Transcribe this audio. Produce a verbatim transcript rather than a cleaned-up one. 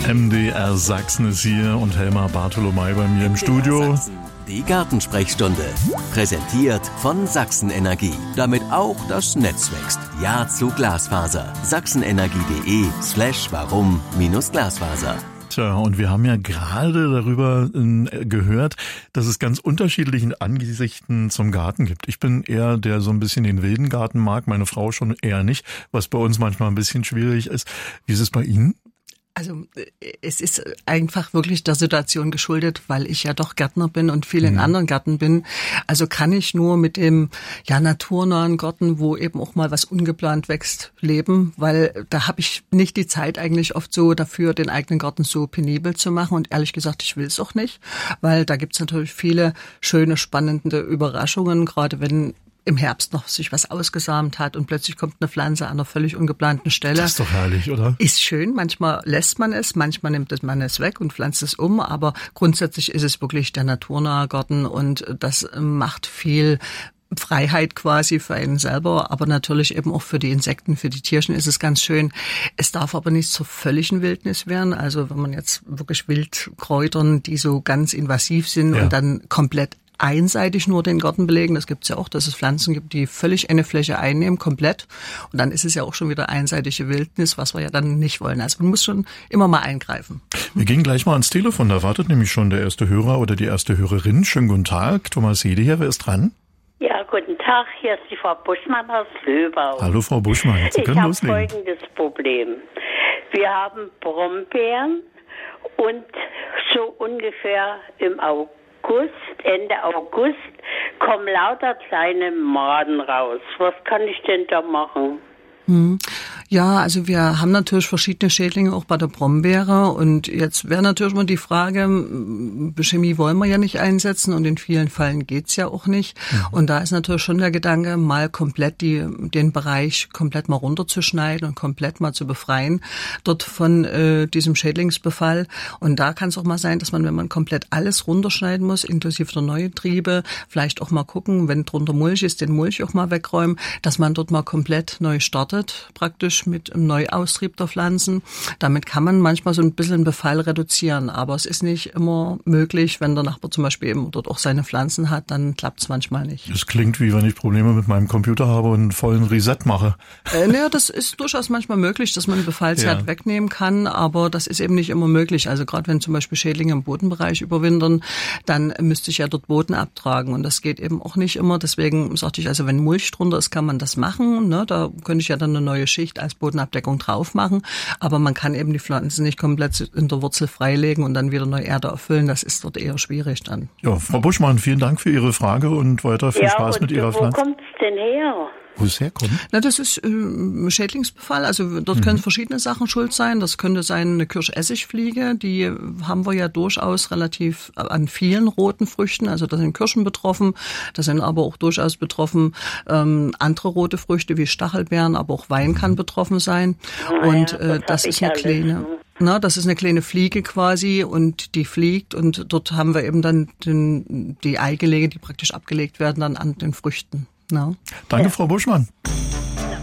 M D R Sachsen ist hier und Helma Bartholomei bei mir im Studio. Sachsen, die Gartensprechstunde. Präsentiert von Sachsen Energie. Damit auch das Netz wächst. Ja zu Glasfaser. sachsenenergie.de slash warum minus Glasfaser. Tja, und wir haben ja gerade darüber äh, gehört, dass es ganz unterschiedliche Ansichten zum Garten gibt. Ich bin eher der so ein bisschen den wilden Garten mag, meine Frau schon eher nicht, was bei uns manchmal ein bisschen schwierig ist. Wie ist es bei Ihnen? Also es ist einfach wirklich der Situation geschuldet, weil ich ja doch Gärtner bin und viel in mhm. anderen Gärten bin. Also kann ich nur mit dem ja naturnahen Garten, wo eben auch mal was ungeplant wächst, leben, weil da habe ich nicht die Zeit eigentlich oft so dafür, den eigenen Garten so penibel zu machen. Und ehrlich gesagt, ich will es auch nicht, weil da gibt's natürlich viele schöne, spannende Überraschungen, gerade wenn im Herbst noch sich was ausgesamt hat und plötzlich kommt eine Pflanze an einer völlig ungeplanten Stelle. Das ist doch herrlich, oder? Ist schön. Manchmal lässt man es, manchmal nimmt man es weg und pflanzt es um. Aber grundsätzlich ist es wirklich der naturnahe Garten und das macht viel Freiheit quasi für einen selber, aber natürlich eben auch für die Insekten, für die Tierchen ist es ganz schön. Es darf aber nicht zur völligen Wildnis werden. Also wenn man jetzt wirklich Wildkräutern, die so ganz invasiv sind ja. und dann komplett einseitig nur den Garten belegen. Das gibt's ja auch, dass es Pflanzen gibt, die völlig eine Fläche einnehmen, komplett. Und dann ist es ja auch schon wieder einseitige Wildnis, was wir ja dann nicht wollen. Also man muss schon immer mal eingreifen. Wir gehen gleich mal ans Telefon. Da wartet nämlich schon der erste Hörer oder die erste Hörerin. Schönen guten Tag. Thomas Hede hier. Wer ist dran? Ja, guten Tag. Hier ist die Frau Buschmann aus Löbau. Hallo, Frau Buschmann. Sie können ich habe loslegen. folgendes Problem. Wir haben Brombeeren und so ungefähr im August August, Ende August kommen lauter kleine Maden raus. Was kann ich denn da machen? Hm. Ja, also wir haben natürlich verschiedene Schädlinge auch bei der Brombeere und jetzt wäre natürlich mal die Frage, Chemie wollen wir ja nicht einsetzen und in vielen Fällen geht's ja auch nicht. Mhm. Und da ist natürlich schon der Gedanke, mal komplett die, den Bereich komplett mal runterzuschneiden und komplett mal zu befreien dort von äh, diesem Schädlingsbefall. Und da kann es auch mal sein, dass man, wenn man komplett alles runterschneiden muss, inklusive der neuen Triebe, vielleicht auch mal gucken, wenn drunter Mulch ist, den Mulch auch mal wegräumen, dass man dort mal komplett neu startet, praktisch mit einem Neuaustrieb der Pflanzen. Damit kann man manchmal so ein bisschen Befall reduzieren, aber es ist nicht immer möglich, wenn der Nachbar zum Beispiel eben dort auch seine Pflanzen hat, dann klappt es manchmal nicht. Das klingt wie wenn ich Probleme mit meinem Computer habe und einen vollen Reset mache. Äh, naja, das ist durchaus manchmal möglich, dass man Befallsherd ja. wegnehmen kann, aber das ist eben nicht immer möglich. Also gerade wenn zum Beispiel Schädlinge im Bodenbereich überwintern, dann müsste ich ja dort Boden abtragen und das geht eben auch nicht immer. Deswegen sagte ich, also wenn Mulch drunter ist, kann man das machen. Ne? Da könnte ich ja dann eine neue Schicht als Bodenabdeckung drauf machen, aber man kann eben die Pflanzen nicht komplett in der Wurzel freilegen und dann wieder neue Erde erfüllen. Das ist dort eher schwierig dann. Ja, Frau Buschmann, vielen Dank für Ihre Frage und weiter viel ja, Spaß und mit Ihrer wo Pflanze. Wo kommt's denn her? Wo es herkommt? Na, das ist äh, Schädlingsbefall. Also dort mhm. können verschiedene Sachen schuld sein. Das könnte sein eine Kirschessigfliege. Die haben wir ja durchaus relativ an vielen roten Früchten. Also da sind Kirschen betroffen. Da sind aber auch durchaus betroffen ähm, andere rote Früchte wie Stachelbeeren, aber auch Wein kann betroffen sein. Ah, und ja, äh, das, das ist eine alles. kleine... Na, das ist eine kleine Fliege quasi und die fliegt und dort haben wir eben dann den, die Eigelege, die praktisch abgelegt werden dann an den Früchten. No. Danke, ja. Frau Buschmann.